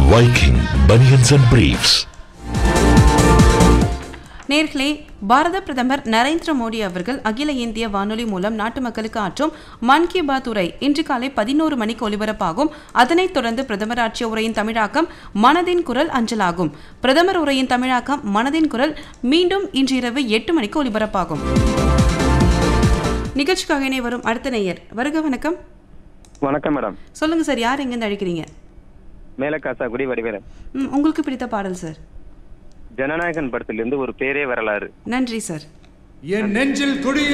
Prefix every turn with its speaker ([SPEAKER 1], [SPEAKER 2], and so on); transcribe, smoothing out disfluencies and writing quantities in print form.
[SPEAKER 1] Viking Bunions and Briefs.
[SPEAKER 2] நேர்களே, பாரத பிரதமர் நரேந்திர மோடி அவர்கள் அகில இந்திய வானொலி மூலம் நாட்டு மக்களுக்கு ஆற்றும் மன் கி பாத் உரை இன்று காலை 11 மணிக்கு ஒலிபரப்பாகும். அதனைத் தொடர்ந்து பிரதமர் ஆற்றிய உரையின் தமிழாக்கம் மனதின் குரல் அஞ்சலாகும். பிரதமர் உரையின் தமிழாக்கம் மனதின் குரல் மீண்டும் இன்று இரவு 8 மணிக்கு ஒலிபரப்பாகும். நிகழ்ச்சிக்காக இணை வரும் அடுத்த நேயர். வருக, வணக்கம்.
[SPEAKER 3] வணக்கம் மேடம்.
[SPEAKER 2] சொல்லுங்க சார், யார் எங்கிருந்து அழைக்கிறீங்க?
[SPEAKER 3] மேலக்காசா குடி வடிவேலன்.
[SPEAKER 2] உங்களுக்கு பிடித்த பாடல் சார்?
[SPEAKER 3] ஜனநாயகன் படத்திலிருந்து ஒரு பேரே வரலாறு.
[SPEAKER 2] நன்றி சார்.
[SPEAKER 4] என் நெஞ்சில் குடி